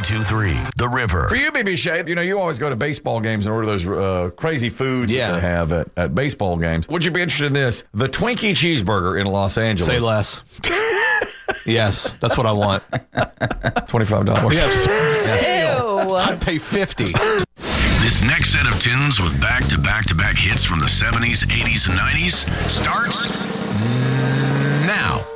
92.3 The River. For you, BB Shape, you always go to baseball games and order those crazy foods that they have at baseball games. Would you be interested in this? The Twinkie cheeseburger in Los Angeles. Say less. Yes, that's what I want. $25. Yes. Ew. I'd pay $50. This next set of tunes with back-to-back-to-back hits from the 70s, 80s, and 90s starts now.